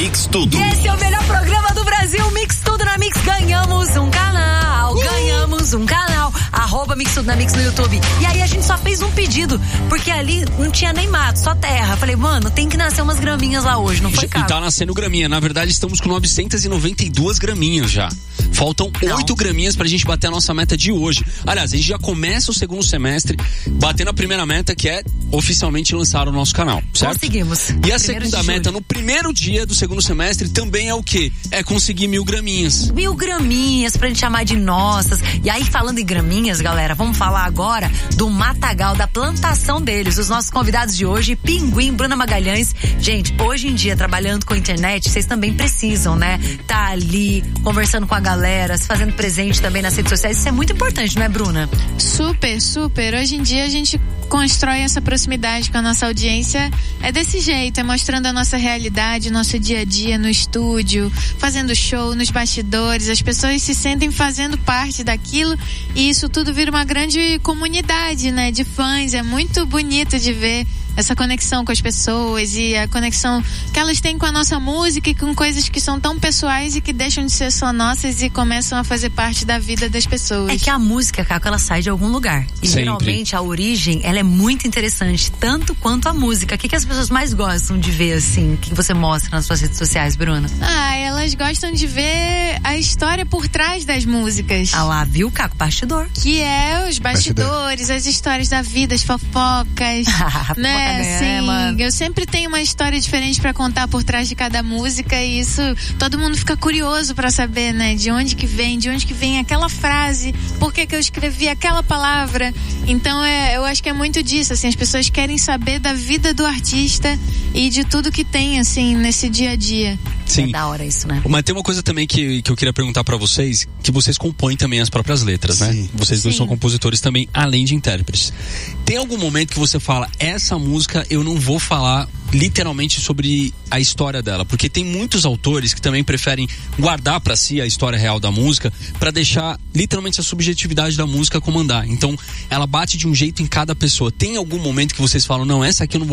Mix Tudo. E esse é o melhor programa do Brasil, Mix Tudo na Mix. Ganhamos um canal, @Mix Tudo na Mix no YouTube. E aí a gente só fez um pedido, porque ali não tinha nem mato, só terra. Falei, mano, tem que nascer umas graminhas lá hoje, não foi, cara? E tá nascendo graminha. Na verdade, estamos com 992 graminhas já. Faltam 8 graminhas pra gente bater a nossa meta de hoje. Aliás, a gente já começa o segundo semestre batendo a primeira meta, que é oficialmente lançar o nosso canal, certo? Conseguimos. E a segunda meta, no primeiro dia do segundo semestre, também é o quê? É conseguir 1000 graminhas. 1000 graminhas pra gente chamar de nossas. E aí, falando em graminhas, galera, vamos falar agora do matagal, da plantação deles. Os nossos convidados de hoje, Pinguim, Bruna Magalhães. Gente, hoje em dia, trabalhando com a internet, vocês também precisam, né? Tá ali, conversando com a galera, se fazendo presente também nas redes sociais. Isso é muito importante, não é, Bruna? Super, super. Hoje em dia a gente constrói essa proximidade com a nossa audiência. É desse jeito, é mostrando a nossa realidade, nosso dia a dia no estúdio, fazendo show, nos bastidores. As pessoas se sentem fazendo parte daquilo e isso tudo vira uma grande comunidade, né? De fãs. É muito bonito de ver essa conexão com as pessoas e a conexão que elas têm com a nossa música e com coisas que são tão pessoais e que deixam de ser só nossas e começam a fazer parte da vida das pessoas. É que a música, Caco, ela sai de algum lugar. E sempre. Geralmente a origem, ela é muito interessante, tanto quanto a música. O que as pessoas mais gostam de ver, assim? O que você mostra nas suas redes sociais, Bruna? Elas gostam de ver a história por trás das músicas. Ah lá, viu, Caco? Bastidor. Que é os bastidores, as histórias da vida, as fofocas, né? Sim, eu sempre tenho uma história diferente pra contar por trás de cada música e isso, todo mundo fica curioso pra saber, né? De onde que vem aquela frase, por que eu escrevi aquela palavra. Então eu acho que é muito disso, assim, as pessoas querem saber da vida do artista e de tudo que tem, assim, nesse dia a dia. Sim. É da hora isso, né? Mas tem uma coisa também que eu queria perguntar pra vocês, que vocês compõem também as próprias letras, né? Sim. Vocês dois são compositores também, além de intérpretes. Tem algum momento que você fala, essa música eu não vou falar literalmente sobre a história dela, porque tem muitos autores que também preferem guardar pra si a história real da música pra deixar literalmente a subjetividade da música comandar. Então, ela bate de um jeito em cada pessoa. Tem algum momento que vocês falam, não, essa aqui eu não vou